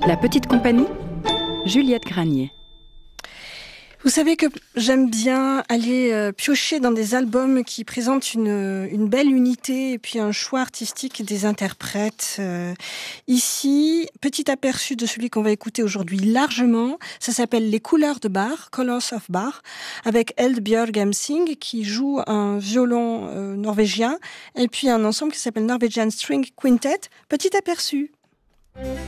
La petite compagnie, Juliette Granier. Vous savez que j'aime bien aller piocher dans des albums qui présentent une belle unité et puis un choix artistique des interprètes. Ici, petit aperçu de celui qu'on va écouter aujourd'hui largement. Ça s'appelle Les couleurs de Bach, Colors of Bach, avec Eldbjørg Amsing qui joue un violon norvégien et puis un ensemble qui s'appelle Norwegian String Quintet. Petit aperçu.